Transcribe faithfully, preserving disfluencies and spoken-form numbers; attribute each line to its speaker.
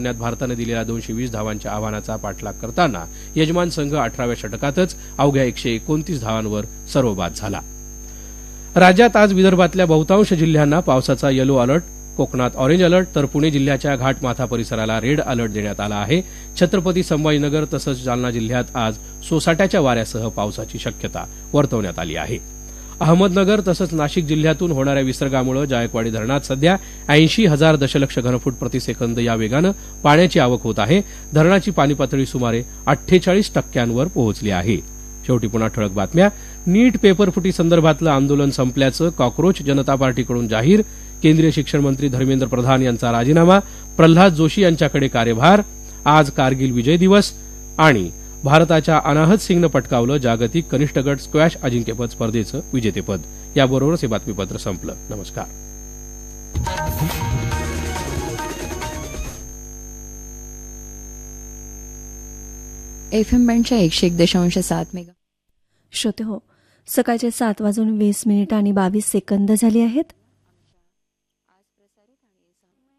Speaker 1: सामन्यात भारताने दिलेल्या दोनशे वीस धावांच्या आव्हानाचा पाठलाग करताना यजमान संघ अठराव्या षटकातच अवघ्या एकशे एकोणतीस धावांवर सर्वबाद झाला. राज्यात आज विदर्भातल्या बहुतांश जिल्ह्यांना पावसाचा येलो अलर्ट, कोकणात ऑरेंज अलर्ट तर पुणे जिल्ह्याच्या घाटमाथा परिसराला रेड अलर्ट देण्यात आला आहे. छत्रपती संभाजीनगर तसंच जालना जिल्ह्यात आज सोसाट्याच्या वाऱ्यासह पावसाची शक्यता वर्तवण्यात आली आहे. अहमदनगर तसंच नाशिक जिल्ह्यातून होणाऱ्या विसर्गामुळे जायकवाडी धरणात सध्या ऐंशी हजार दशलक्ष घनफूट प्रतिसेकंद या वेगानं पाण्याची आवक होत आहे. धरणाची पाणी पातळी सुमारे अठ्ठेचाळीस टक्क्यांवर पोहोचली आहे. शेवटी पुन्हा ठळक बातम्या. नीट पेपरफुटी संदर्भातलं आंदोलन संपल्याचं कॉक्रोच जनता पार्टीकडून जाहीर. केंद्रीय शिक्षण मंत्री धर्मेंद्र प्रधान यांचा राजीनामा. प्रल्हाद जोशी यांच्याकडे कार्यभार. आज कारगिल विजय दिवस. आणि भारताच्या अनाहत सिंगनं पटकावलं जागतिक कनिष्ठ गट स्क्वॅश अजिंक्यपद स्पर्धेचं विजेतेपद. याबरोबरच हे बातमीपत्र संपलं. नमस्कार.
Speaker 2: एफ एम बँडच्या एकशे एक दशांश सात मेगा.
Speaker 3: श्रोते हो, सकाळचे सात वाजून वीस मिनिट आणि बावीस सेकंद झाली आहेत.